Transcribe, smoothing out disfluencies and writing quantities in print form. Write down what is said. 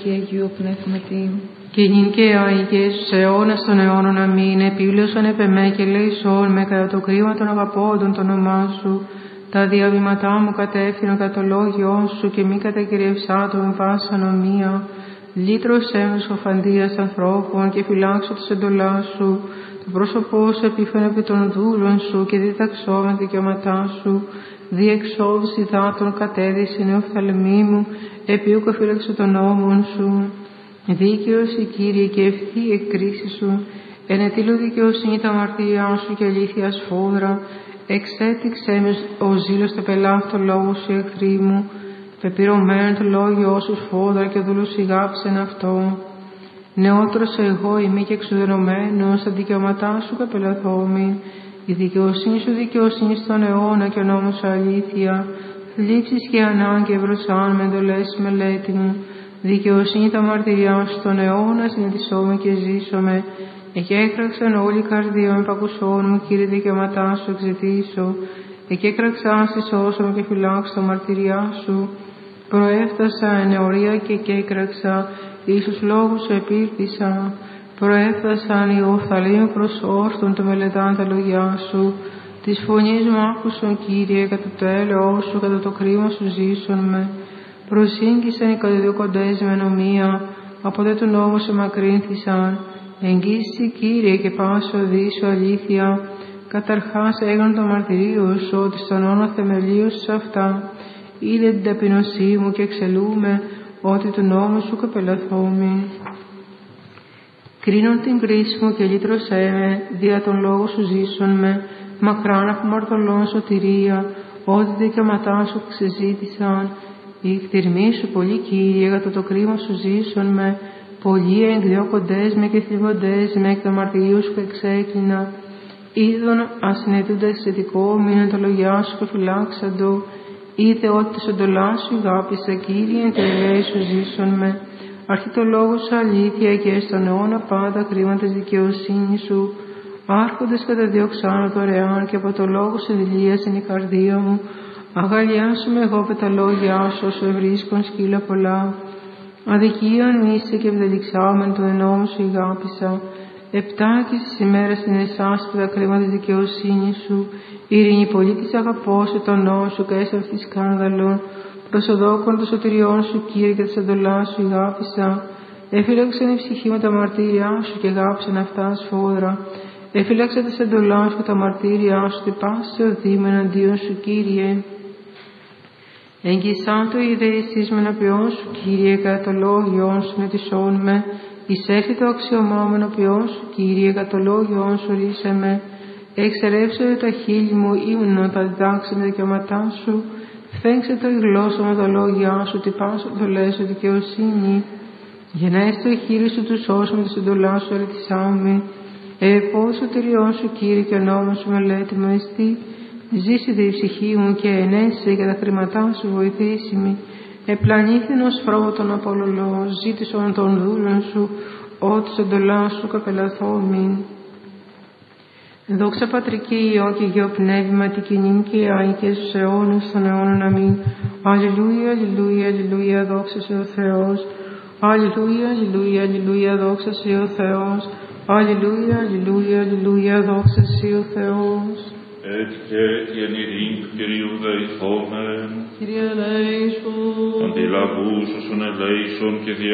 και Αγίου Πνεύματι. Και νυν και αεί και στους αιώνας των αιώνων αμήν. Επίβλεψον επ' εμέ και ελέησόν με κατά το κρίμα των αγαπώντων το όνομά σου. Τα διαβήματά μου κατεύθυνον κατά το λόγιό σου και μη κατακυριευσάτω με πάσα ανομία. Λύτρωσέ με σκοφαντίας ανθρώπων και φυλάξω τις εντολάς σου. Το πρόσωπό σου επίφανε επί των δούλων σου και δίδαξό με δικαιώματά σου. Διεξόδους υδάτων κατέδυση νεοφθαλμή μου, επίουκ εφύλαξε των νόμων σου. Δίκαιος η Κύριε και ευθύ η εκκρίση σου. Ενετήλω δικαιοσύνη τα μαρτυριά σου και αλήθεια σφόδρα. Εξέτηξέ με ο ζήλος το πελάχτο λόγο σου εχθροί μου. Πεπυρωμένο το λόγιο σου σφόδρα και ο δούλος ηγάψεν αυτό. Νεότερος εγώ ημί και εξουδενωμένος, στα δικαιώματά σου καπελαθόμην. Η δικαιοσύνη σου δικαιοσύνη στον αιώνα και ο νόμος σου αλήθεια. Θλίψεις και ανάγκη ευρωσάν με εντολές μελέτη μου. Δικαιοσύνη τα μαρτυριά σου στον αιώνα συνειδησόμαι και ζήσομαι. Εκέκραξαν όλοι οι καρδίων επακουσών μου, Κύριε, δικαιώματά σου εξαιτήσω. Εκέκραξαν στη σώσομαι και φυλάξω τα μαρτυριά σου. Προέφτασα εν αιωρία και εκέκραξα, ίσως λόγους σου επήρθησα. Προέφτασαν οι οφθαλμοί μου προς όρθον το μελετάν τα λόγια σου. Της φωνής μου άκουσον, Κύριε, κατά το έλεος σου, κατά το κρίμα σου ζήσον με. Προσήγγισαν οι καταδιώκοντες με νομία, από δε του νόμου σε μακρύνθησαν. Εγγύσει, Κύριε, και πάσο οδύσου αλήθεια. Καταρχάς έγιναν το μαρτυρίο σου, ότι στον όνο θεμελίους σε αυτά. Είδε την ταπεινωσή μου και εξελούμε, ότι του νόμου σου καπελαθόμην. Κρίνον την κρίση μου και λύτρωσέ με, δια τον λόγο σου ζήσον με. Μακράν από μαρτωλών σωτηρία, ότι δικαιώματά σου ξεζήτησαν. Οι εκτιρμοί σου πολύ, Κύριε, κατά το κρίμα σου ζήσον με. Πολλοί εκδιώκοντες με και θλιβοντές με, εκ το μαρτυρίου σου εξέκλεινα. Είδον ασυνετούνται θετικό, μείναν το λόγια σου και φυλάξαντο. Είδε ότι της εντολάς σου αγάπησα, Κύριε, εν τελειέ σου ζήσον με. Αρχή το λόγο σου αλήθεια και στον αιώνα πάντα κρίμα της δικαιοσύνης σου. Άρχοντες καταδιώξαν δωρεάν και από το λόγο σου δηλίασαν η καρδία μου. Αγαλιάσου με εγώ με τα λόγια σου, όσο ευρίσκον σκύλα πολλά. Αδικίαν μίσε και ευδελιξάμεν του ενόμου σου αγάπησα. Επτάκη στις ημέρες είναι εσάς που τα κρίμα της δικαιοσύνης σου. Ειρήνη πολύ της αγαπώ σε τον νόμο σου και έσαι αυτής σκάνδαλον. Προσοδόκον των σωτηριών σου, Κύριε, και της εντολάς σου αγάπησα. Έφυλαξαν η ψυχή με τα μαρτύρια σου και αγάπησαν αυτά σφόδρα. Έφυλαξα τις εντολάς σου και τα μαρτύρια σου, τι πάση οδήμα εναντίον σου, Κύριε. Εγγυσάν το ιδέησης με εναπιόν σου, Κύριε, κατά το λόγιόν σου μετισόν με. Εισέλθει το αξιωμάμενο ποιόν σου, Κύριε, κατά το λόγιόν σου ρίσε με. Εξερεύσε τα χείλη μου, ύμνο τα διδάξει με δικαιώματά σου. Φέξε το η γλώσσα με τα λόγια σου, τι πάσο το λες σου δικαιοσύνη. Γενέστε το χείλη σου του σώσου με τη συντολά σου αρετησάμι. Επό σωτηριών σου, Κύριε, και ο νόμος σου μελέτη μου εστί. Ζήσει η ψυχή μου και ενέσει για τα χρήματά σου βοηθήσιμη. Επλανήθην ως φρόβοτον απολολό, ζήτησον των δούλων σου, ότι σ' εντολά σου καπελαθόμην. Δόξα Πατρική Υιό και Υιό Πνεύμα, τη κοινήν και άη και στους αιώνες των αιώνων αμήν. Αλληλούια, αλληλούια, αλληλούια, δόξα σε ο Θεός. Αλληλούια, αλληλούια, αλληλούια, δόξα σε ο Θεός. Αλληλούια, αλληλούια, αλληλούια, δόξα σε ο Θεός. Et και εν ειρήνη του Κυρίου δεηθόμεν. Κύριε ελέησον. Αντιλαβούσουσον ελέησον και